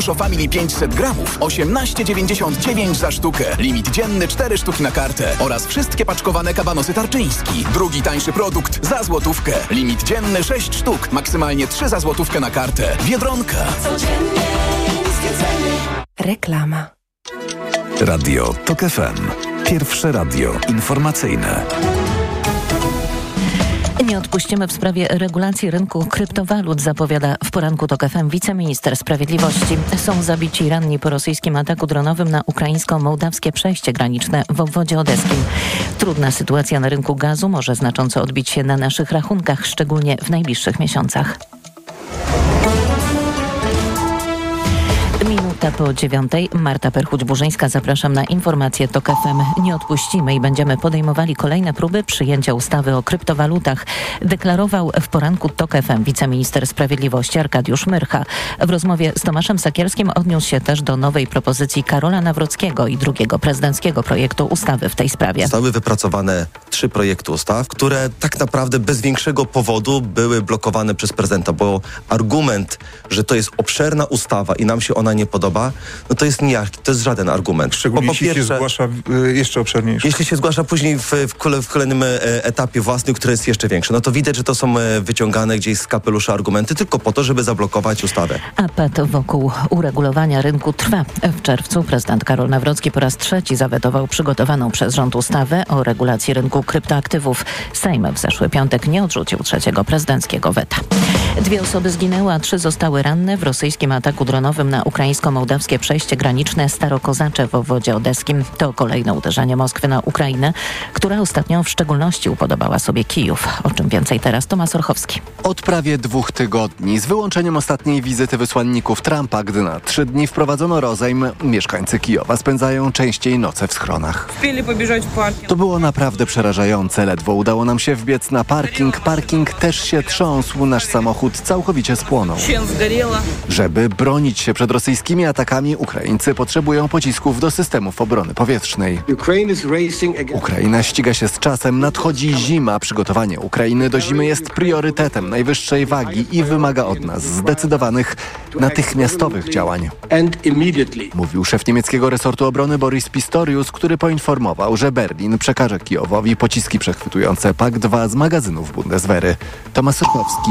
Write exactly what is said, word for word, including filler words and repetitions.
Family pięćset gramów, osiemnaście dziewięćdziesiąt dziewięć za sztukę. Limit dzienny cztery sztuki na kartę. Oraz wszystkie paczkowane kabanosy Tarczyński. Drugi tańszy produkt za złotówkę. Limit dzienny sześć sztuk, maksymalnie trzy za złotówkę na kartę. Biedronka. Codziennie niskie ceny. Reklama. Radio TOK F M. Pierwsze radio informacyjne. Nie odpuścimy w sprawie regulacji rynku kryptowalut, zapowiada w poranku TOK F M wiceminister sprawiedliwości. Są zabici ranni po rosyjskim ataku dronowym na ukraińsko-mołdawskie przejście graniczne w obwodzie odeskim. Trudna sytuacja na rynku gazu może znacząco odbić się na naszych rachunkach, szczególnie w najbliższych miesiącach. Minuta po dziewiątej. Marta Perchuć-Burzyńska, zapraszam na informacje TOK F M. Nie odpuścimy i będziemy podejmowali kolejne próby przyjęcia ustawy o kryptowalutach, deklarował w poranku TOK F M wiceminister sprawiedliwości Arkadiusz Myrcha. W rozmowie z Tomaszem Sakierskim odniósł się też do nowej propozycji Karola Nawrockiego i drugiego prezydenckiego projektu ustawy w tej sprawie. Zostały wypracowane trzy projekty ustaw, które tak naprawdę bez większego powodu były blokowane przez prezydenta, bo argument, że to jest obszerna ustawa i nam się ona nie podoba, no to jest nijaki, to jest żaden argument. Szczególnie bo po jeśli pierwsze, się zgłasza y, jeszcze obszerniejsze. Jeśli się zgłasza później w, w, kole, w kolejnym e, etapie własnym, który jest jeszcze większy, no to widać, że to są e, wyciągane gdzieś z kapelusza argumenty tylko po to, żeby zablokować ustawę. Apet wokół uregulowania rynku trwa. W czerwcu prezydent Karol Nawrocki po raz trzeci zawetował przygotowaną przez rząd ustawę o regulacji rynku kryptoaktywów. Sejm w zeszły piątek nie odrzucił trzeciego prezydenckiego weta. Dwie osoby zginęły, a trzy zostały ranne w rosyjskim ataku dronowym na ukraińsko-mołdawskie przejście graniczne Starokozacze w obwodzie odeskim. To kolejne uderzenie Moskwy na Ukrainę, która ostatnio w szczególności upodobała sobie Kijów. O czym więcej teraz Tomasz Orchowski. Od prawie dwóch tygodni, z wyłączeniem ostatniej wizyty wysłanników Trumpa, gdy na trzy dni wprowadzono rozejm, mieszkańcy Kijowa spędzają częściej noce w schronach. To było naprawdę przerażające. Ledwo udało nam się wbiec na parking. Parking też się trząsł. Nasz samochód całkowicie spłonął. Żeby bronić się przed rosyjskimi atakami, Ukraińcy potrzebują pocisków do systemów obrony powietrznej. Ukraina ściga się z czasem, nadchodzi zima. Przygotowanie Ukrainy do zimy jest priorytetem najwyższej wagi i wymaga od nas zdecydowanych, natychmiastowych działań. Mówił szef niemieckiego resortu obrony Boris Pistorius, który poinformował, że Berlin przekaże Kijowowi pociski przechwytujące P A K dwa z magazynów Bundeswehry. Tomasz Orchowski.